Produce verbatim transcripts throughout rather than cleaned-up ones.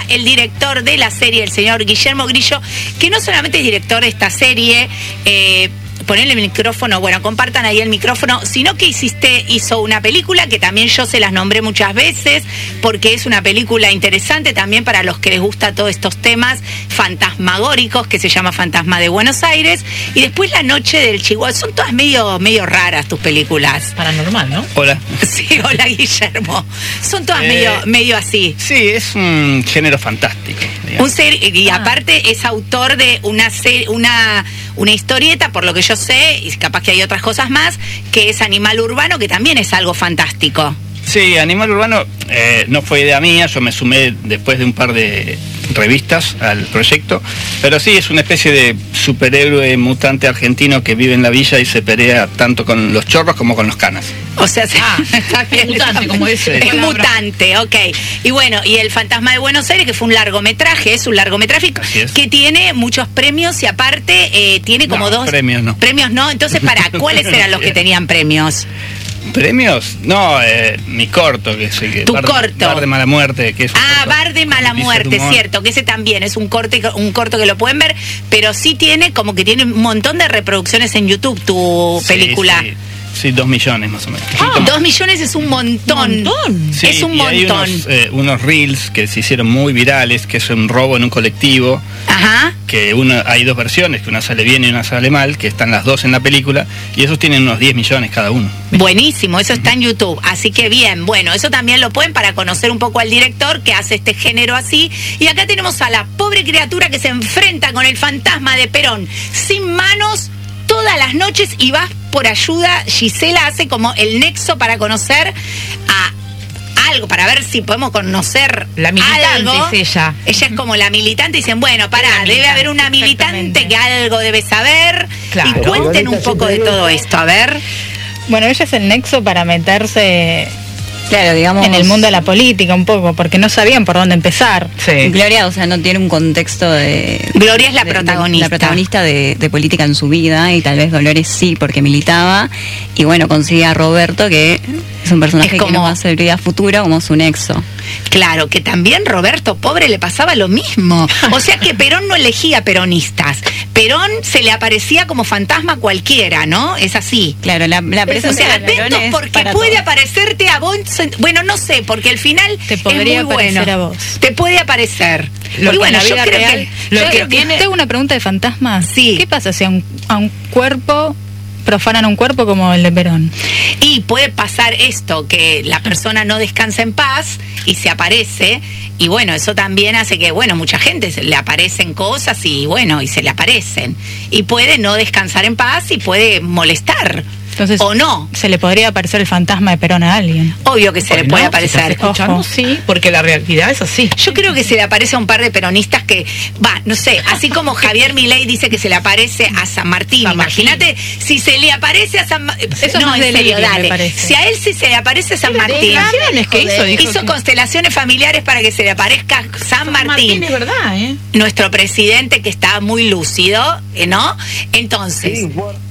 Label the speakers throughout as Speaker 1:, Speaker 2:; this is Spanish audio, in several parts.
Speaker 1: el director de la serie, el señor Guillermo Grillo, que no solamente es director de esta serie, eh, ponerle el micrófono, bueno, compartan ahí el micrófono, sino que hiciste, hizo una película que también yo se las nombré muchas veces, porque es una película interesante también para los que les gusta todos estos temas fantasmagóricos, que se llama Fantasma de Buenos Aires, y después La Noche del Chihuahua. Son todas medio, medio raras tus películas.
Speaker 2: Paranormal, ¿no?
Speaker 3: Hola.
Speaker 1: Sí, hola Guillermo. Son todas
Speaker 3: Eh,
Speaker 1: medio, medio así.
Speaker 3: Sí, es un género fantástico, digamos.
Speaker 1: Un ser, y
Speaker 2: Ah.
Speaker 1: aparte es autor de una serie, una, una historieta, por lo que yo sé, y capaz que hay otras cosas más, que es Animal Urbano, que también es algo fantástico.
Speaker 3: Sí, Animal Urbano eh, no fue idea mía, yo me sumé después de un par de revistas al proyecto, pero sí, es una especie de superhéroe mutante argentino que vive en la villa y se pelea tanto con los chorros como con los canas.
Speaker 1: O sea, se-
Speaker 2: Ah,
Speaker 1: está bien,
Speaker 2: mutante,
Speaker 1: está bien.
Speaker 2: como dice.
Speaker 1: Es
Speaker 2: Palabra.
Speaker 1: mutante, ok. Y bueno, y El Fantasma de Buenos Aires, que fue un largometraje, es un largometraje
Speaker 3: Así es.
Speaker 1: que tiene muchos premios y aparte eh, tiene como
Speaker 3: No,
Speaker 1: dos...
Speaker 3: premios no.
Speaker 1: Premios no, entonces para, ¿cuáles eran los que tenían premios?
Speaker 3: ¿Premios? No, eh, mi corto, que es el que...
Speaker 1: Tu
Speaker 3: Bar,
Speaker 1: corto.
Speaker 3: Bar de Mala Muerte, que es un
Speaker 1: Ah,
Speaker 3: corto
Speaker 1: Bar de Mala
Speaker 3: con piso
Speaker 1: Muerte,
Speaker 3: humor.
Speaker 1: cierto, que ese también es un corte, un corto que lo pueden ver, pero sí tiene como que tiene un montón de reproducciones en YouTube tu
Speaker 3: Sí,
Speaker 1: película.
Speaker 3: Sí, sí, dos millones más o menos.
Speaker 1: Ah, dos millones es un montón.
Speaker 2: Un montón.
Speaker 3: Sí,
Speaker 1: es un
Speaker 3: y hay
Speaker 1: montón.
Speaker 3: unos, eh, unos reels que se hicieron muy virales, que es un robo en un colectivo,
Speaker 1: Ajá.
Speaker 3: que uno, hay dos versiones, que una sale bien y una sale mal, que están las dos en la película, y esos tienen unos diez millones cada uno.
Speaker 1: Buenísimo, eso está en YouTube, así que bien, bueno, eso también lo pueden para conocer un poco al director que hace este género así. Y acá tenemos a la pobre criatura que se enfrenta con el fantasma de Perón, sin manos, todas las noches, y va por ayuda. Gisela hace como el nexo para conocer a algo, para ver si podemos conocer
Speaker 2: La militante
Speaker 1: algo.
Speaker 2: es ella.
Speaker 1: Ella es como la militante, y dicen, bueno, pará,
Speaker 2: La
Speaker 1: debe
Speaker 2: militante,
Speaker 1: haber una militante
Speaker 2: exactamente.
Speaker 1: que algo debe saber.
Speaker 2: Claro.
Speaker 1: Y cuenten un poco de todo esto, a ver.
Speaker 4: Bueno, ella es el nexo para meterse
Speaker 5: Claro, digamos.
Speaker 4: en el mundo de la política un poco, porque no sabían por dónde empezar.
Speaker 2: Sí.
Speaker 5: Gloria, o sea, no tiene un contexto de.
Speaker 1: Gloria es la
Speaker 5: de- de-
Speaker 1: protagonista.
Speaker 5: la protagonista de, de política en su vida, y tal vez Dolores sí, porque militaba. Y bueno, consigue a Roberto, que es un personaje
Speaker 1: Es como-
Speaker 5: que nos va a servir a futuro como su nexo.
Speaker 1: Claro, que también Roberto, pobre, le pasaba lo mismo. O sea que Perón no elegía peronistas. Perón se le aparecía como fantasma a cualquiera, ¿no? Es así.
Speaker 5: Claro, la, la
Speaker 1: O
Speaker 5: presencia
Speaker 1: sea,
Speaker 5: de Perón
Speaker 1: atentos
Speaker 5: es
Speaker 1: porque
Speaker 5: para
Speaker 1: puede
Speaker 5: todos.
Speaker 1: aparecerte a vos. Bueno, no sé, porque el final
Speaker 4: Te podría
Speaker 1: es muy
Speaker 4: aparecer
Speaker 1: bueno.
Speaker 4: a vos.
Speaker 1: Te puede aparecer.
Speaker 2: Lo
Speaker 1: y
Speaker 2: que
Speaker 1: bueno,
Speaker 2: en la
Speaker 1: yo
Speaker 2: vida
Speaker 1: creo
Speaker 2: real-
Speaker 1: que...
Speaker 2: lo
Speaker 1: yo
Speaker 2: que
Speaker 1: creo que-
Speaker 2: tiene-
Speaker 4: Tengo una pregunta de fantasma.
Speaker 1: Sí.
Speaker 4: ¿Qué pasa si a un, a un cuerpo profanan un cuerpo como el de Perón?
Speaker 1: Y puede pasar esto, que la persona no descansa en paz y se aparece, y bueno, eso también hace que, bueno, mucha gente se le aparecen cosas y bueno, y se le aparecen. Y puede no descansar en paz y puede molestar.
Speaker 4: Entonces,
Speaker 1: o no.
Speaker 4: se le podría aparecer el fantasma de Perón a alguien.
Speaker 1: Obvio que se le
Speaker 2: Bueno,
Speaker 1: puede
Speaker 2: si
Speaker 1: aparecer.
Speaker 2: estás escuchando,
Speaker 4: Ojo.
Speaker 2: sí, porque la realidad es así.
Speaker 1: Yo creo que se le aparece a un par de peronistas que, va, no sé, así como Javier Milei dice que se le aparece a San Martín.
Speaker 2: San Martín.
Speaker 1: Imagínate si se le aparece a San Martín.
Speaker 4: Eso es
Speaker 1: no,
Speaker 4: más
Speaker 1: en serio,
Speaker 4: delirio, me
Speaker 1: dale.
Speaker 4: parece.
Speaker 1: Si a él sí se le aparece San Martín.
Speaker 2: Declaraciones que hizo, dijo
Speaker 1: Hizo
Speaker 2: que-
Speaker 1: constelaciones familiares para que se le aparezca San Martín.
Speaker 2: es verdad, ¿eh?
Speaker 1: Nuestro presidente, que está muy lúcido, ¿eh, ¿no? Entonces,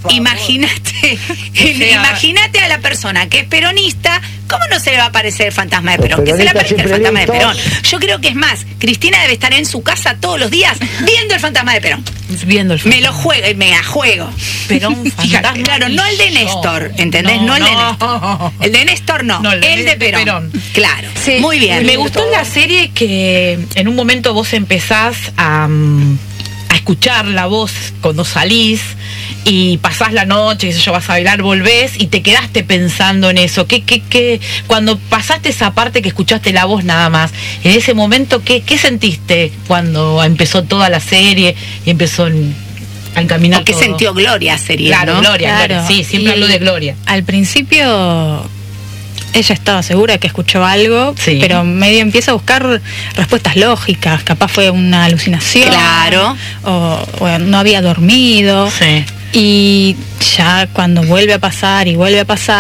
Speaker 1: imagínate,
Speaker 2: sea-
Speaker 1: imagínate a la persona que es peronista, ¿cómo no se le va a aparecer el fantasma de Perón?
Speaker 6: Los
Speaker 1: Que se le
Speaker 6: peronistas
Speaker 1: aparezca el fantasma de Perón.
Speaker 6: siempre
Speaker 1: Yo creo que es más, Cristina debe estar en su casa todos los días viendo el fantasma de Perón.
Speaker 2: Viendo el
Speaker 1: Me lo juego, me la juego.
Speaker 2: Perón fantasma.
Speaker 1: Claro, no el de Néstor, ¿entendés? No, el de Néstor. El de Néstor no,
Speaker 2: No,
Speaker 1: el de, Perón.
Speaker 2: Perón.
Speaker 1: Claro,
Speaker 5: Sí.
Speaker 1: muy bien.
Speaker 2: Me gustó en la serie que en un momento vos empezás a, mm, a escuchar la voz cuando salís y pasás la noche, qué sé yo, vas a bailar, volvés y te quedaste pensando en eso. ¿Qué, qué, qué? Cuando pasaste esa parte que escuchaste la voz nada más, en ese momento, ¿qué, qué sentiste cuando empezó toda la serie y empezó en- a encaminar
Speaker 1: ¿O qué
Speaker 2: todo?
Speaker 1: sintió Gloria sería,
Speaker 2: Claro,
Speaker 1: ¿no?
Speaker 2: Gloria,
Speaker 4: Claro.
Speaker 2: Gloria. Sí, siempre
Speaker 4: Y
Speaker 2: hablo de Gloria.
Speaker 4: Al principio ella estaba segura que escuchó algo,
Speaker 2: Sí.
Speaker 4: pero medio empieza a buscar respuestas lógicas. Capaz fue una alucinación.
Speaker 1: Claro.
Speaker 4: O, o no había dormido.
Speaker 2: Sí.
Speaker 4: Y ya cuando vuelve a pasar y vuelve a pasar,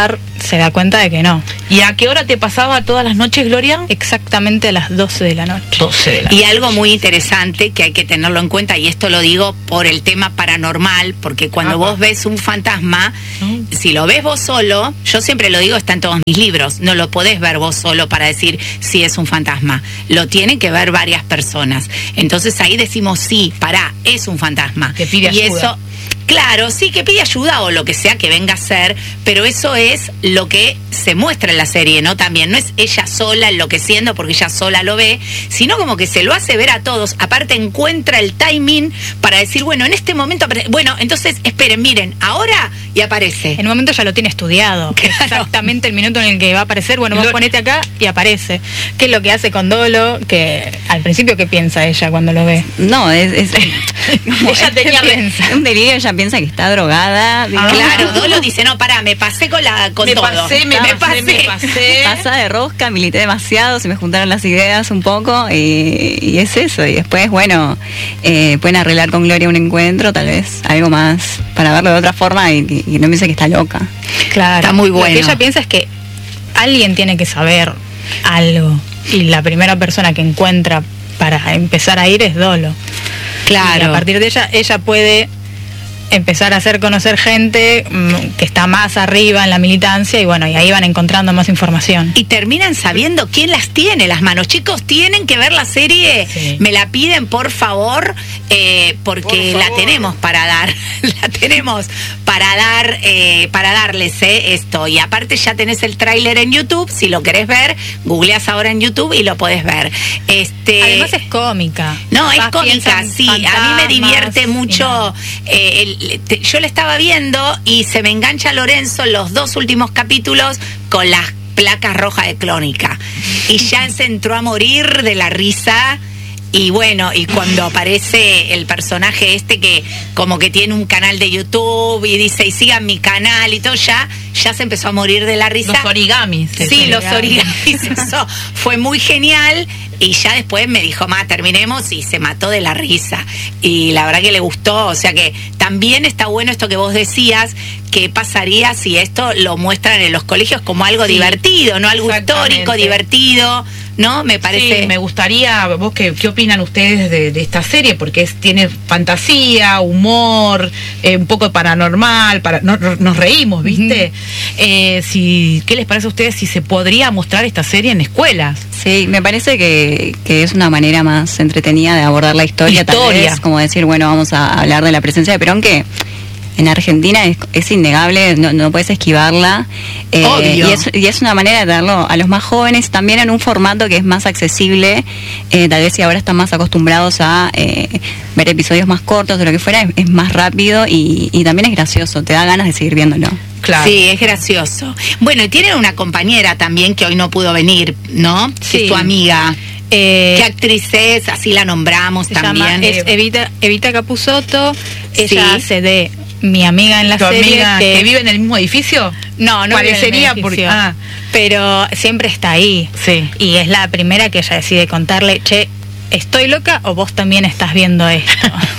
Speaker 4: se da cuenta de que no.
Speaker 2: ¿Y a qué hora te pasaba todas las noches, Gloria?
Speaker 4: Exactamente a las doce de la noche.
Speaker 2: doce de la
Speaker 1: Y algo muy interesante que hay que tenerlo en cuenta, y esto lo digo por el tema paranormal, porque cuando
Speaker 2: Ajá.
Speaker 1: vos ves un fantasma,
Speaker 2: Mm.
Speaker 1: si lo ves vos solo, yo siempre lo digo, está en todos mis libros, no lo podés ver vos solo para decir si es un fantasma, lo tienen que ver varias personas. Entonces ahí decimos, sí, pará, es un fantasma.
Speaker 2: Que pide
Speaker 1: y
Speaker 2: ayuda.
Speaker 1: eso, claro, sí, que pide ayuda o lo que sea que venga a ser, pero eso es lo que se muestra en la serie, ¿no? También no es ella sola enloqueciendo porque ella sola lo ve, sino como que se lo hace ver a todos. Aparte encuentra el timing para decir, bueno, en este momento, apare- bueno, entonces esperen, miren, ahora, y aparece.
Speaker 4: En un momento ya lo tiene estudiado.
Speaker 1: Claro.
Speaker 4: Exactamente el minuto en el que va a aparecer. Bueno, vos
Speaker 2: Lo-
Speaker 4: ponete acá y aparece. ¿Qué es lo que hace con Dolo? Que al principio, ¿qué piensa ella cuando lo ve?
Speaker 5: No, es, es como-
Speaker 4: Ella tenía piensa.
Speaker 5: un delirio, ella piensa que está drogada. digamos.
Speaker 1: Claro, Dolo dice, no, pará, me pasé con la con
Speaker 2: Me
Speaker 1: todo.
Speaker 2: pasé, me pasé, me pasé.
Speaker 5: Pasa de rosca, milité demasiado, se me juntaron las ideas un poco y, y es eso. Y después, bueno, eh, pueden arreglar con Gloria un encuentro, tal vez algo más, para verlo de otra forma y, y no piense que está loca.
Speaker 4: Claro.
Speaker 1: Está muy
Speaker 4: Lo
Speaker 1: bueno.
Speaker 4: que ella piensa es que alguien tiene que saber algo. Y la primera persona que encuentra para empezar a ir es Dolo.
Speaker 1: Claro.
Speaker 4: Y a partir de ella, ella puede empezar a hacer conocer gente mm, que está más arriba en la militancia y bueno, y ahí van encontrando más información.
Speaker 1: Y terminan sabiendo quién las tiene las manos. Chicos, tienen que ver la serie.
Speaker 2: Sí.
Speaker 1: Me la piden, por favor, eh, porque
Speaker 2: Por
Speaker 1: la
Speaker 2: favor.
Speaker 1: tenemos para dar. La tenemos para dar, eh, para darles eh, esto. Y aparte ya tenés el tráiler en YouTube. Si lo querés ver, googleás ahora en YouTube y lo podés ver. Este,
Speaker 4: Además es cómica.
Speaker 1: No, es
Speaker 4: Capaz
Speaker 1: cómica,
Speaker 4: piensan
Speaker 1: sí. A mí me
Speaker 4: fantasmas
Speaker 1: divierte
Speaker 4: y
Speaker 1: mucho.
Speaker 4: no.
Speaker 1: eh, el- te- yo la estaba viendo y se me engancha Lorenzo en los dos últimos capítulos con las placas rojas de Clónica. Y ya se entró a morir de la risa. Y bueno, y cuando aparece el personaje este que como que tiene un canal de YouTube y dice, y sigan mi canal y todo, ya, ya se empezó a morir de la risa.
Speaker 2: Los origamis.
Speaker 1: Sí, los
Speaker 4: origamis.
Speaker 1: origamis, eso fue muy genial. Y ya después me dijo, ma, terminemos, y se mató de la risa. Y la verdad que le gustó, o sea que también está bueno esto que vos decías, qué pasaría si esto lo muestran en los colegios como algo
Speaker 2: Sí,
Speaker 1: divertido, ¿no? Algo
Speaker 2: exactamente.
Speaker 1: histórico, divertido, ¿no? Me parece...
Speaker 2: Sí, me gustaría, vos qué, qué opinan ustedes de, de esta serie, porque es, tiene fantasía, humor, eh, un poco de paranormal, para, no- no- nos reímos, ¿viste? Eh, si, ¿qué les parece a ustedes si se podría mostrar esta serie en escuelas?
Speaker 5: Sí, me parece que, que es una manera más entretenida de abordar la historia, tal
Speaker 2: Historia.
Speaker 5: vez, como decir, bueno, vamos a hablar de la presencia de Perón, que en Argentina es, es innegable, no, no puedes esquivarla. eh,
Speaker 1: Obvio.
Speaker 5: Y es, y es una manera de darlo a los más jóvenes, también en un formato que es más accesible, eh, tal vez si ahora están más acostumbrados a eh, ver episodios más cortos o lo que fuera, es, es más rápido y, y también es gracioso, te da ganas de seguir viéndolo.
Speaker 2: Claro.
Speaker 1: Sí, es gracioso. Bueno, y tienen una compañera también que hoy no pudo venir, ¿no? Que
Speaker 4: Sí.
Speaker 1: es tu amiga.
Speaker 4: Eh,
Speaker 1: ¿Qué actriz es? Así la nombramos
Speaker 4: se
Speaker 1: también.
Speaker 4: llama, es Evita, Evita Capusotto. Ella
Speaker 1: Sí.
Speaker 4: hace de mi amiga en la
Speaker 2: ¿Tu
Speaker 4: serie
Speaker 2: amiga
Speaker 4: que,
Speaker 2: que vive en el mismo edificio?
Speaker 4: no, no vive en el
Speaker 2: Parecería
Speaker 4: edificio,
Speaker 2: porque... Ah,
Speaker 4: pero siempre está ahí.
Speaker 2: sí.
Speaker 4: Y es la primera que ella decide contarle, che, ¿estoy loca o vos también estás viendo esto?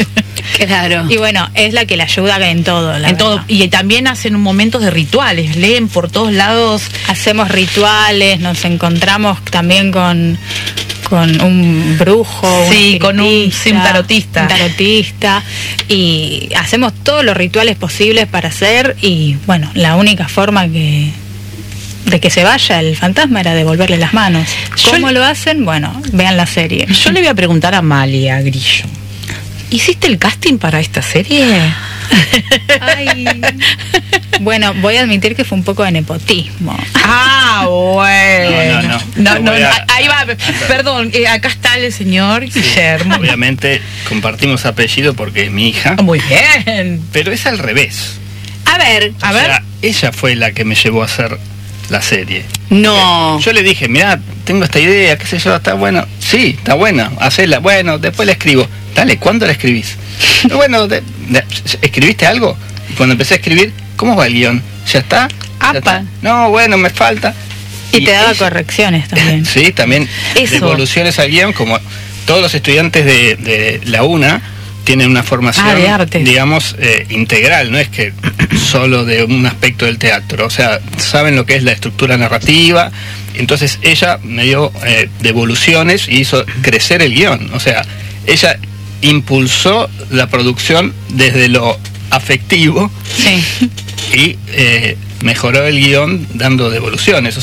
Speaker 1: Claro.
Speaker 4: Y bueno, es la que le ayuda en todo. la
Speaker 2: En todo,
Speaker 4: verdad.
Speaker 2: y también hacen momentos de rituales, leen por todos lados.
Speaker 4: Hacemos rituales, nos encontramos también con, con un brujo,
Speaker 2: Sí,
Speaker 4: un
Speaker 2: con un-
Speaker 4: espiritista,
Speaker 2: sí, un tarotista.
Speaker 4: un tarotista, y hacemos todos los rituales posibles para hacer, y bueno, la única forma que de que se vaya el fantasma era devolverle las manos.
Speaker 2: Yo
Speaker 4: ¿Cómo
Speaker 2: le-
Speaker 4: lo hacen? Bueno, vean la serie.
Speaker 2: Yo le voy a preguntar a Amalia Grillo. ¿Hiciste el casting para esta serie?
Speaker 4: Ay. Bueno, voy a admitir que fue un poco de nepotismo.
Speaker 2: Ah, bueno.
Speaker 3: No, no, no.
Speaker 2: No,
Speaker 3: No
Speaker 2: no,
Speaker 3: voy a-
Speaker 2: ahí va. Perdón, eh, acá está el señor Guillermo.
Speaker 3: Obviamente compartimos apellido porque es mi hija,
Speaker 2: Muy bien.
Speaker 3: pero es al revés.
Speaker 1: A ver,
Speaker 2: A
Speaker 3: O
Speaker 2: ver.
Speaker 3: sea, ella fue la que me llevó a hacer la serie.
Speaker 1: no.
Speaker 3: Yo le dije, mira, tengo esta idea, qué sé yo, está bueno. Sí, está buena, hacela. Bueno, después la escribo. Dale, ¿cuándo la escribís? Pero bueno, de- de- ¿escribiste algo? Y cuando empecé a escribir, ¿cómo va el guión? ¿Ya está? ¿Ya
Speaker 4: Apa.
Speaker 3: está? No, bueno, me falta.
Speaker 4: Y te daba
Speaker 3: ella-
Speaker 4: correcciones también.
Speaker 3: Sí, también
Speaker 2: Eso.
Speaker 3: devoluciones al guión, como todos los estudiantes de, de la UNA tienen una formación,
Speaker 2: Ah, de arte.
Speaker 3: digamos, eh, integral, no es que solo de un aspecto del teatro, o sea, saben lo que es la estructura narrativa. Entonces ella me dio eh, devoluciones y hizo crecer el guión, o sea, ella impulsó la producción desde lo afectivo
Speaker 4: Sí.
Speaker 3: y eh, mejoró el guión dando devoluciones.